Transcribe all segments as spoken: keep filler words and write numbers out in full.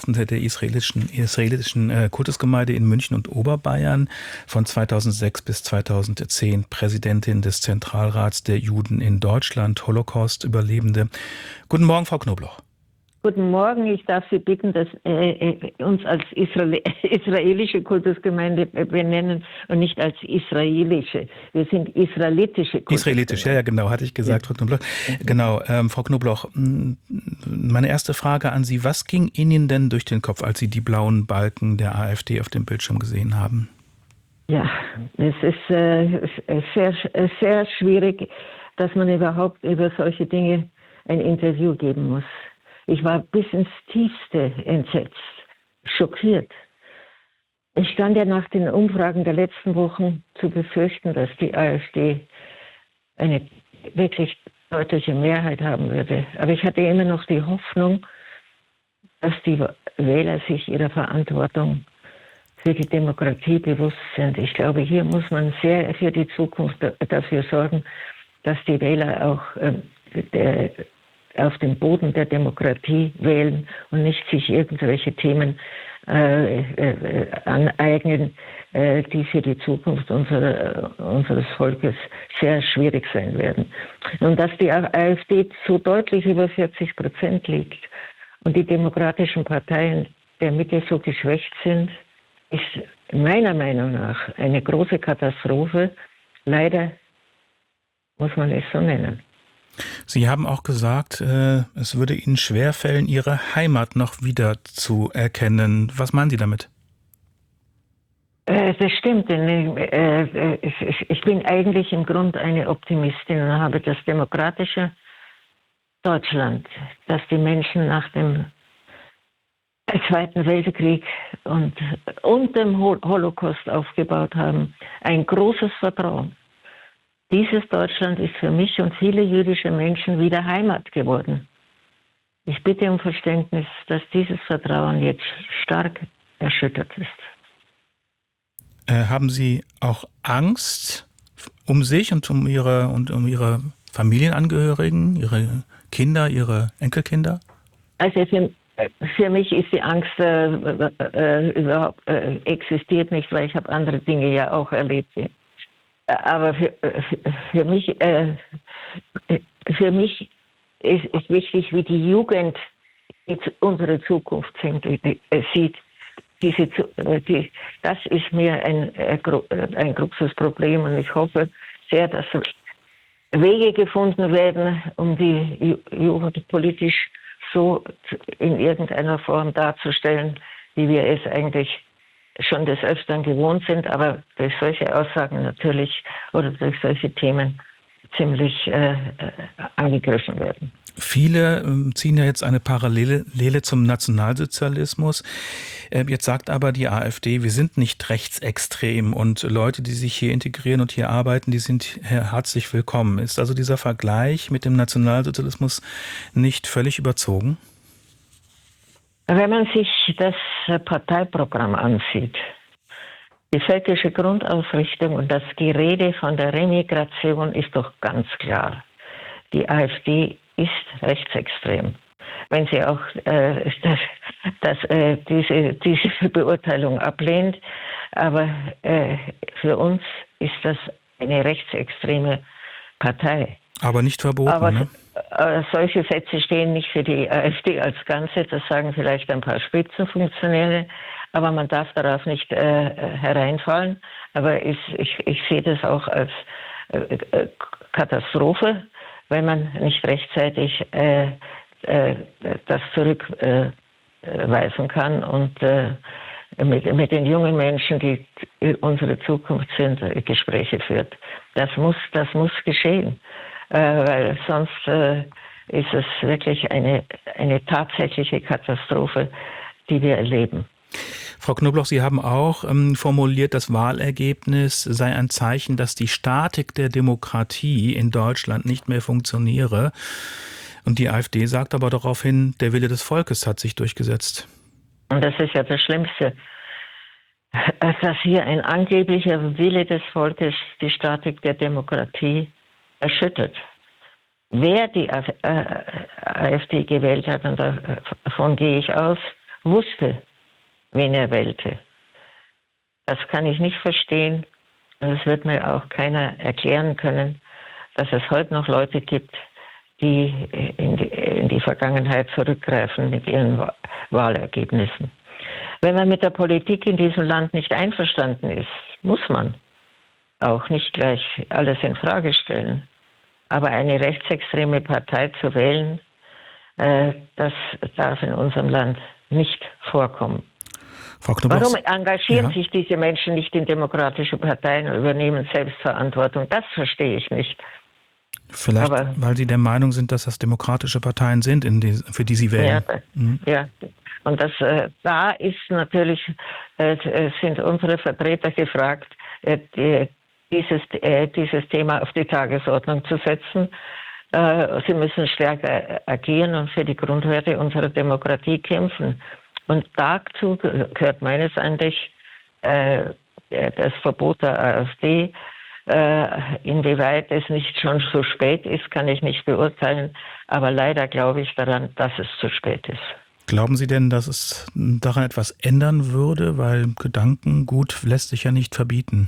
der israelischen, israelischen äh, Kultusgemeinde in München und Oberbayern, von zweitausendsechs bis zweitausendzehn Präsidentin des Zentralrats der Juden in Deutschland, Holocaust-Überlebende. Guten Morgen, Frau Knobloch. Guten Morgen, ich darf Sie bitten, dass äh, uns als Israel, israelische Kultusgemeinde benennen und nicht als israelische. Wir sind israelitische Kultusgemeinde. Israelitisch, ja, ja, genau, hatte ich gesagt, ja. Frau Knobloch. Genau, ähm, Frau Knobloch, meine erste Frage an Sie, was ging Ihnen denn durch den Kopf, als Sie die blauen Balken der AfD auf dem Bildschirm gesehen haben? Ja, es ist äh, sehr, sehr schwierig, dass man überhaupt über solche Dinge ein Interview geben muss. Ich war bis ins Tiefste entsetzt, schockiert. Es stand ja nach den Umfragen der letzten Wochen zu befürchten, dass die AfD eine wirklich deutliche Mehrheit haben würde. Aber ich hatte immer noch die Hoffnung, dass die Wähler sich ihrer Verantwortung für die Demokratie bewusst sind. Ich glaube, hier muss man sehr für die Zukunft dafür sorgen, dass die Wähler auch äh, der, auf dem Boden der Demokratie wählen und nicht sich irgendwelche Themen äh, äh, aneignen, äh, die für die Zukunft unserer, unseres Volkes sehr schwierig sein werden. Und dass die AfD so deutlich über vierzig Prozent liegt und die demokratischen Parteien der Mitte so geschwächt sind, ist meiner Meinung nach eine große Katastrophe. Leider muss man es so nennen. Sie haben auch gesagt, es würde Ihnen schwerfallen, Ihre Heimat noch wieder zu erkennen. Was meinen Sie damit? Das stimmt. Ich bin eigentlich im Grunde eine Optimistin und habe das demokratische Deutschland, das die Menschen nach dem Zweiten Weltkrieg und, und dem Holocaust aufgebaut haben, ein großes Vertrauen. Dieses Deutschland ist für mich und viele jüdische Menschen wieder Heimat geworden. Ich bitte um Verständnis, dass dieses Vertrauen jetzt stark erschüttert ist. Äh, haben Sie auch Angst um sich und um Ihre und um Ihre Familienangehörigen, Ihre Kinder, Ihre Enkelkinder? Also für, für mich ist die Angst äh, äh, überhaupt äh, existiert nicht, weil ich habe andere Dinge ja auch erlebt. Aber für, für mich, äh, für mich ist, ist wichtig, wie die Jugend unsere Zukunft sieht. Diese, die, das ist mir ein, ein großes Problem und ich hoffe sehr, dass Wege gefunden werden, um die Jugend politisch so in irgendeiner Form darzustellen, wie wir es eigentlich schon des Öfteren gewohnt sind, aber durch solche Aussagen natürlich oder durch solche Themen ziemlich äh, angegriffen werden. Viele äh, ziehen ja jetzt eine Parallele zum Nationalsozialismus. Äh, jetzt sagt aber die AfD, wir sind nicht rechtsextrem und Leute, die sich hier integrieren und hier arbeiten, die sind herzlich willkommen. Ist also dieser Vergleich mit dem Nationalsozialismus nicht völlig überzogen? Wenn man sich das Parteiprogramm ansieht, die völkische Grundausrichtung und das Gerede von der Remigration ist doch ganz klar. Die AfD ist rechtsextrem. Wenn sie auch äh, das, das, äh, diese, diese Beurteilung ablehnt, aber äh, für uns ist das eine rechtsextreme Partei. Aber nicht verboten, aber, ne? Äh, solche Sätze stehen nicht für die AfD als Ganze, das sagen vielleicht ein paar Spitzenfunktionäre, aber man darf darauf nicht äh, hereinfallen. Aber ist, ich, ich sehe das auch als äh, Katastrophe, wenn man nicht rechtzeitig äh, äh, das zurückweisen äh, kann und äh, mit, mit den jungen Menschen, die unsere Zukunft sind, Gespräche führt. Das muss, das muss geschehen. Äh, weil sonst äh, ist es wirklich eine, eine tatsächliche Katastrophe, die wir erleben. Frau Knobloch, Sie haben auch ähm, formuliert, das Wahlergebnis sei ein Zeichen, dass die Statik der Demokratie in Deutschland nicht mehr funktioniere. Und die AfD sagt aber daraufhin, der Wille des Volkes hat sich durchgesetzt. Und das ist ja das Schlimmste, dass hier ein angeblicher Wille des Volkes die Statik der Demokratie erschüttert. Wer die AfD gewählt hat, und davon gehe ich aus, wusste, wen er wählte. Das kann ich nicht verstehen. Und es wird mir auch keiner erklären können, dass es heute noch Leute gibt, die in die, in die Vergangenheit zurückgreifen mit ihren Wahlergebnissen. Wenn man mit der Politik in diesem Land nicht einverstanden ist, muss man auch nicht gleich alles in Frage stellen. Aber eine rechtsextreme Partei zu wählen, äh, das darf in unserem Land nicht vorkommen. Frau Knobloch, warum engagieren ja. sich diese Menschen nicht in demokratische Parteien und übernehmen Selbstverantwortung? Das verstehe ich nicht. Vielleicht, Aber, weil Sie der Meinung sind, dass das demokratische Parteien sind, in die, für die Sie wählen. Ja, mhm. ja. Und das, äh, da ist natürlich, äh, sind unsere Vertreter gefragt, äh, die, dieses, äh, dieses Thema auf die Tagesordnung zu setzen. Äh, sie müssen stärker agieren und für die Grundwerte unserer Demokratie kämpfen. Und dazu gehört meines Erachtens äh, das Verbot der AfD. Äh, inwieweit es nicht schon zu spät ist, kann ich nicht beurteilen. Aber leider glaube ich daran, dass es zu spät ist. Glauben Sie denn, dass es daran etwas ändern würde? Weil Gedankengut lässt sich ja nicht verbieten.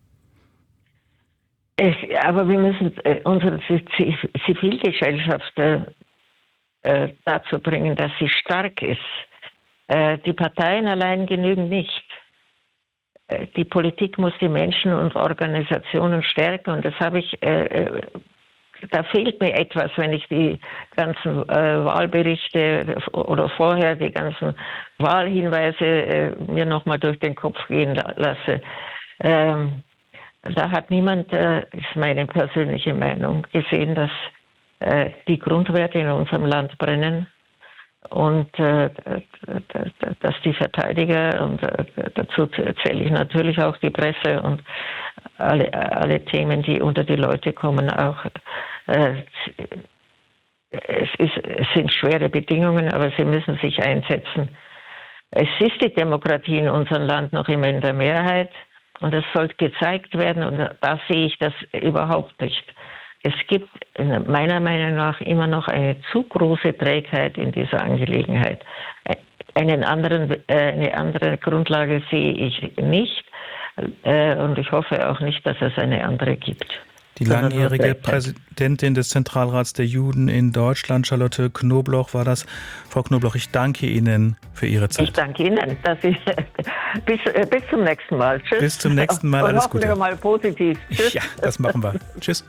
Ich, aber wir müssen äh, unsere Zivilgesellschaft äh, äh, dazu bringen, dass sie stark ist. Äh, die Parteien allein genügen nicht. Äh, die Politik muss die Menschen und Organisationen stärken. Und das habe ich, äh, da fehlt mir etwas, wenn ich die ganzen äh, Wahlberichte oder vorher die ganzen Wahlhinweise äh, mir nochmal durch den Kopf gehen lasse. Ähm, Da hat niemand, äh, ist meine persönliche Meinung, gesehen, dass äh, die Grundwerte in unserem Land brennen und äh, dass die Verteidiger, und äh, dazu zähle ich natürlich auch die Presse und alle, alle Themen, die unter die Leute kommen, auch äh, es, ist, es sind schwere Bedingungen, aber sie müssen sich einsetzen. Es ist die Demokratie in unserem Land noch immer in der Mehrheit. Und es sollte gezeigt werden, und da sehe ich das überhaupt nicht. Es gibt meiner Meinung nach immer noch eine zu große Trägheit in dieser Angelegenheit. Einen anderen, eine andere Grundlage sehe ich nicht, und ich hoffe auch nicht, dass es eine andere gibt. Die langjährige Präsidentin des Zentralrats der Juden in Deutschland, Charlotte Knobloch, war das. Frau Knobloch, ich danke Ihnen für Ihre Zeit. Ich danke Ihnen, dass ich bis, bis zum nächsten Mal. Tschüss. Bis zum nächsten Mal, alles und Gute. Und mal positiv. Tschüss. Ja, das machen wir. Tschüss.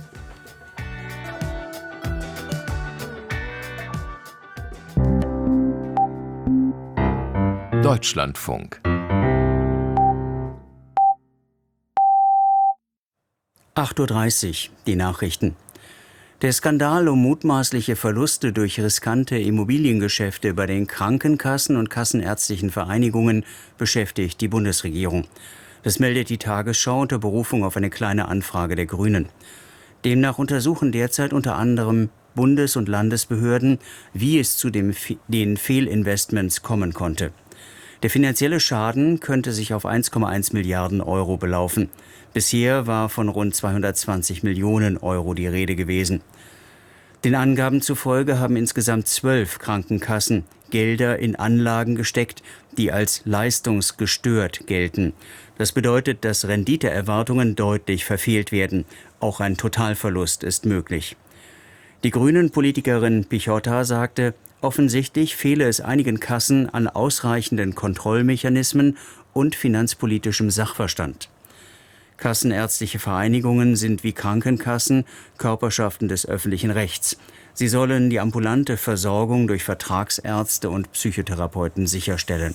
Deutschlandfunk. acht Uhr dreißig, die Nachrichten. Der Skandal um mutmaßliche Verluste durch riskante Immobiliengeschäfte bei den Krankenkassen und kassenärztlichen Vereinigungen beschäftigt die Bundesregierung. Das meldet die Tagesschau unter Berufung auf eine kleine Anfrage der Grünen. Demnach untersuchen derzeit unter anderem Bundes- und Landesbehörden, wie es zu dem, den Fehlinvestments kommen konnte. Der finanzielle Schaden könnte sich auf eins Komma eins Milliarden Euro belaufen. Bisher war von rund zweihundertzwanzig Millionen Euro die Rede gewesen. Den Angaben zufolge haben insgesamt zwölf Krankenkassen Gelder in Anlagen gesteckt, die als leistungsgestört gelten. Das bedeutet, dass Renditeerwartungen deutlich verfehlt werden. Auch ein Totalverlust ist möglich. Die Grünen-Politikerin Pichotta sagte, offensichtlich fehle es einigen Kassen an ausreichenden Kontrollmechanismen und finanzpolitischem Sachverstand. Kassenärztliche Vereinigungen sind wie Krankenkassen Körperschaften des öffentlichen Rechts. Sie sollen die ambulante Versorgung durch Vertragsärzte und Psychotherapeuten sicherstellen.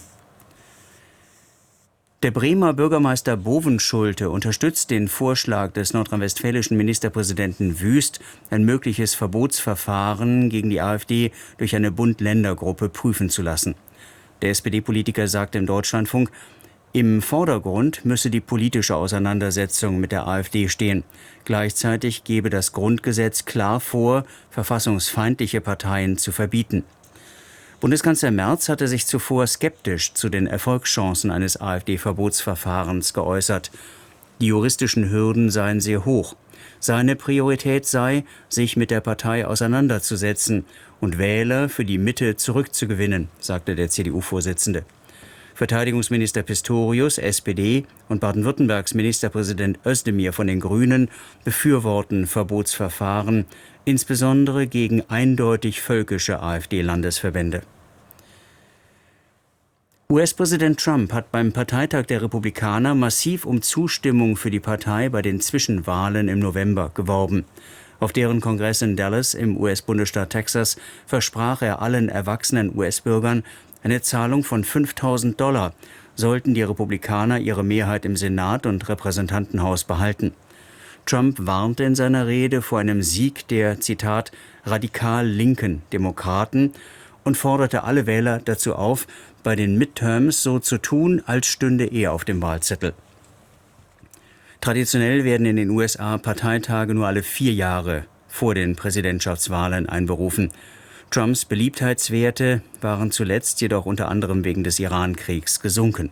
Der Bremer Bürgermeister Bovenschulte unterstützt den Vorschlag des nordrhein-westfälischen Ministerpräsidenten Wüst, ein mögliches Verbotsverfahren gegen die AfD durch eine Bund-Länder-Gruppe prüfen zu lassen. Der S P D-Politiker sagte im Deutschlandfunk, im Vordergrund müsse die politische Auseinandersetzung mit der AfD stehen. Gleichzeitig gebe das Grundgesetz klar vor, verfassungsfeindliche Parteien zu verbieten. Bundeskanzler Merz hatte sich zuvor skeptisch zu den Erfolgschancen eines AfD-Verbotsverfahrens geäußert. Die juristischen Hürden seien sehr hoch. Seine Priorität sei, sich mit der Partei auseinanderzusetzen und Wähler für die Mitte zurückzugewinnen, sagte der C D U-Vorsitzende. Verteidigungsminister Pistorius, S P D, und Baden-Württembergs Ministerpräsident Özdemir von den Grünen befürworten Verbotsverfahren, insbesondere gegen eindeutig völkische AfD-Landesverbände. U S-Präsident Trump hat beim Parteitag der Republikaner massiv um Zustimmung für die Partei bei den Zwischenwahlen im November geworben. Auf deren Kongress in Dallas im U S-Bundesstaat Texas versprach er allen erwachsenen U S-Bürgern eine Zahlung von fünftausend Dollar, sollten die Republikaner ihre Mehrheit im Senat und Repräsentantenhaus behalten. Trump warnte in seiner Rede vor einem Sieg der, Zitat, radikal linken Demokraten und forderte alle Wähler dazu auf, bei den Midterms so zu tun, als stünde er auf dem Wahlzettel. Traditionell werden in den U S A Parteitage nur alle vier Jahre vor den Präsidentschaftswahlen einberufen. Trumps Beliebtheitswerte waren zuletzt jedoch unter anderem wegen des Iran-Kriegs gesunken.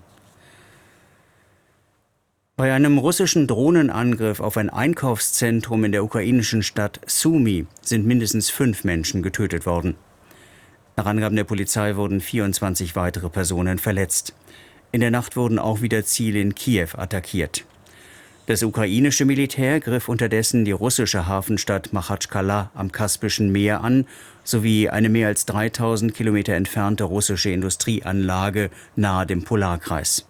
Bei einem russischen Drohnenangriff auf ein Einkaufszentrum in der ukrainischen Stadt Sumy sind mindestens fünf Menschen getötet worden. Nach Angaben der Polizei wurden vierundzwanzig weitere Personen verletzt. In der Nacht wurden auch wieder Ziele in Kiew attackiert. Das ukrainische Militär griff unterdessen die russische Hafenstadt Machatschkala am Kaspischen Meer an, sowie eine mehr als dreitausend Kilometer entfernte russische Industrieanlage nahe dem Polarkreis.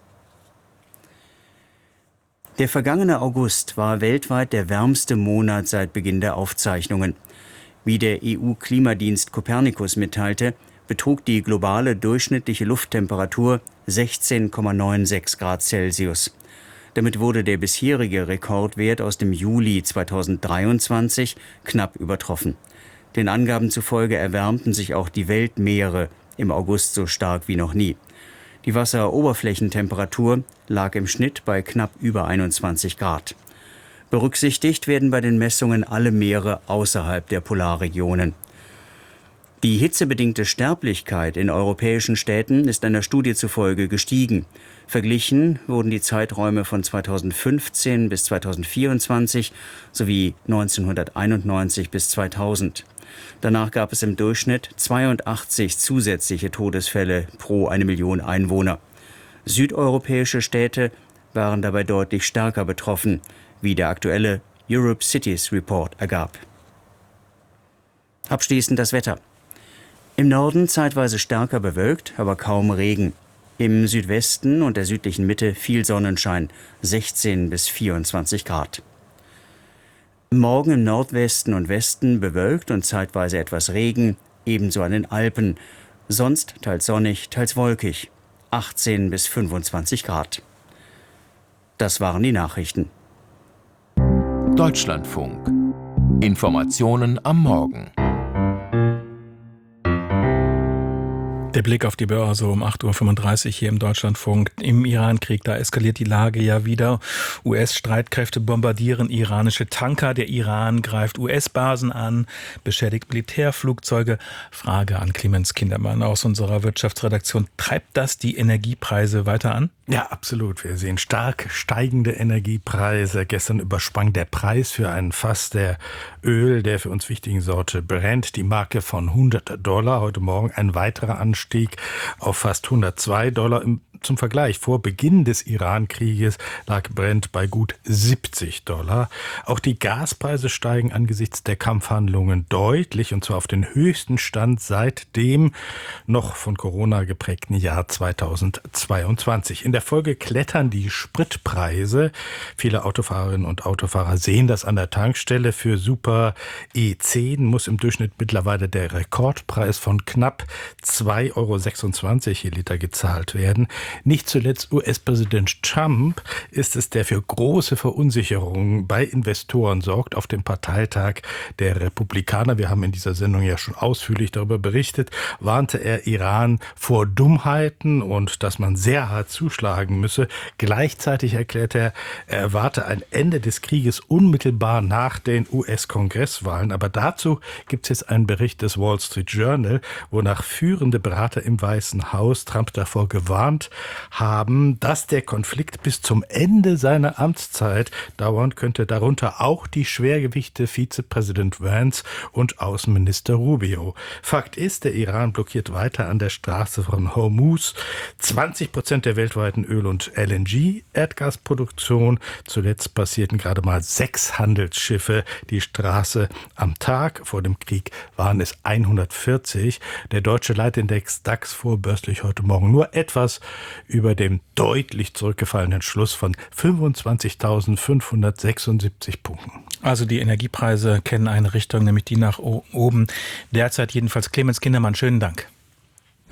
Der vergangene August war weltweit der wärmste Monat seit Beginn der Aufzeichnungen. Wie der E U-Klimadienst Copernicus mitteilte, betrug die globale durchschnittliche Lufttemperatur sechzehn Komma sechsundneunzig Grad Celsius. Damit wurde der bisherige Rekordwert aus dem Juli zweitausenddreiundzwanzig knapp übertroffen. Den Angaben zufolge erwärmten sich auch die Weltmeere im August so stark wie noch nie. Die Wasseroberflächentemperatur lag im Schnitt bei knapp über einundzwanzig Grad. Berücksichtigt werden bei den Messungen alle Meere außerhalb der Polarregionen. Die hitzebedingte Sterblichkeit in europäischen Städten ist einer Studie zufolge gestiegen. Verglichen wurden die Zeiträume von zweitausendfünfzehn bis zweitausendvierundzwanzig sowie neunzehnhunderteinundneunzig bis zweitausend. Danach gab es im Durchschnitt zweiundachtzig zusätzliche Todesfälle pro eine Million Einwohner. Südeuropäische Städte waren dabei deutlich stärker betroffen, wie der aktuelle Europe Cities Report ergab. Abschließend das Wetter. Im Norden zeitweise stärker bewölkt, aber kaum Regen. Im Südwesten und der südlichen Mitte viel Sonnenschein, sechzehn bis vierundzwanzig Grad. Morgen im Nordwesten und Westen bewölkt und zeitweise etwas Regen, ebenso an den Alpen. Sonst teils sonnig, teils wolkig, achtzehn bis fünfundzwanzig Grad. Das waren die Nachrichten. Deutschlandfunk. Informationen am Morgen. Der Blick auf die Börse um acht Uhr fünfunddreißig hier im Deutschlandfunk. Im Iran-Krieg, da eskaliert die Lage ja wieder. U S-Streitkräfte bombardieren iranische Tanker. Der Iran greift U S-Basen an, beschädigt Militärflugzeuge. Frage an Clemens Kindermann aus unserer Wirtschaftsredaktion. Treibt das die Energiepreise weiter an? Ja, absolut. Wir sehen stark steigende Energiepreise. Gestern übersprang der Preis für einen Fass der Öl, der für uns wichtigen Sorte Brent, die Marke von hundert Dollar. Heute Morgen ein weiterer Anstieg auf fast hundertzwei Dollar. Zum Vergleich, vor Beginn des Iran-Krieges lag Brent bei gut siebzig Dollar. Auch die Gaspreise steigen angesichts der Kampfhandlungen deutlich, und zwar auf den höchsten Stand seit dem noch von Corona geprägten Jahr zweitausendzweiundzwanzig. In der Folge klettern die Spritpreise. Viele Autofahrerinnen und Autofahrer sehen das an der Tankstelle. Für Super E zehn muss im Durchschnitt mittlerweile der Rekordpreis von knapp zwei Euro sechsundzwanzig je Liter gezahlt werden. Nicht zuletzt U S-Präsident Trump ist es, der für große Verunsicherung bei Investoren sorgt. Auf dem Parteitag der Republikaner, wir haben in dieser Sendung ja schon ausführlich darüber berichtet, warnte er Iran vor Dummheiten und dass man sehr hart zuschlagen müsse. Gleichzeitig erklärte er, er erwarte ein Ende des Krieges unmittelbar nach den U S-Kongresswahlen. Aber dazu gibt es jetzt einen Bericht des Wall Street Journal, wonach führende Berater im Weißen Haus Trump davor gewarnt haben, dass der Konflikt bis zum Ende seiner Amtszeit dauern könnte, darunter auch die Schwergewichte Vizepräsident Vance und Außenminister Rubio. Fakt ist, der Iran blockiert weiter an der Straße von Hormuz zwanzig Prozent der weltweiten Öl- und L N G-Erdgasproduktion. Zuletzt passierten gerade mal sechs Handelsschiffe die Straße am Tag. Vor dem Krieg waren es hundertvierzig. Der deutsche Leitindex DAX fuhr börslich heute Morgen nur etwas über dem deutlich zurückgefallenen Schluss von fünfundzwanzigtausendfünfhundertsechsundsiebzig Punkten. Also die Energiepreise kennen eine Richtung, nämlich die nach oben. Derzeit jedenfalls. Clemens Kindermann, schönen Dank.